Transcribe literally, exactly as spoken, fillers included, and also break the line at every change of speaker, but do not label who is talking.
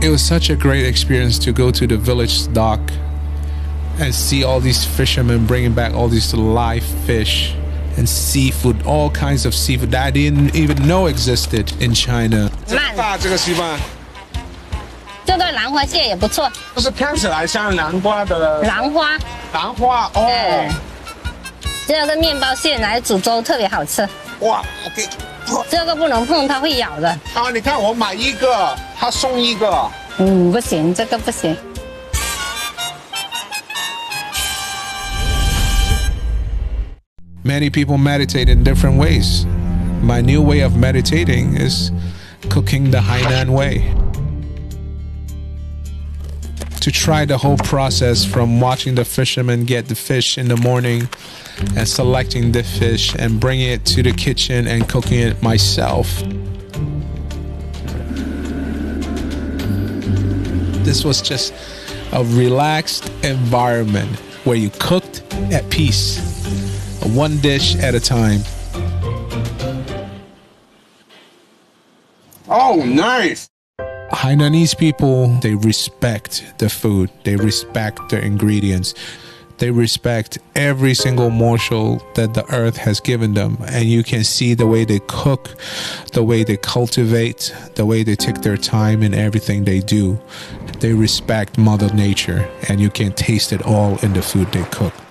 It was such a great experience to go to the village dock and see all these fishermen bringing back all these live fish and seafood, all kinds of seafood that I didn't even know existed in China.
大这个西瓜，
这个兰花蟹也不错，
就是看起来像南瓜的
兰花，
兰花哦。
对，这个面包蟹来煮粥特别好吃。
哇，给
这个不能碰，它会咬的。
啊，你看我买一个，他送一个。
嗯，不行，这个不行。
Many people meditate in different ways. My new way of meditating is cooking the Hainan way. To try the whole process from watching the fishermen get the fish in the morning and selecting the fish and bringing it to the kitchen and cooking it myself. This was just a relaxed environment where you cooked at peace, one dish at a time.
Oh, nice.
Hainanese people, they respect the food. They respect the ingredients. They respect every single morsel that the earth has given them. And you can see the way they cook, the way they cultivate, the way they take their time in everything they do. They respect Mother Nature, and you can taste it all in the food they cook.